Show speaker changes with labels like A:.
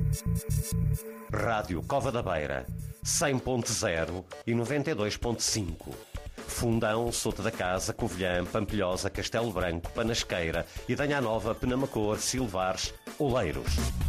A: Rádio Cova da Beira, 100.0 e 92.5. Fundão, Sota da Casa, Covilhã, Pampilhosa, Castelo Branco, Panasqueira, Idanha Nova, Penamacor, Silvares, Oleiros.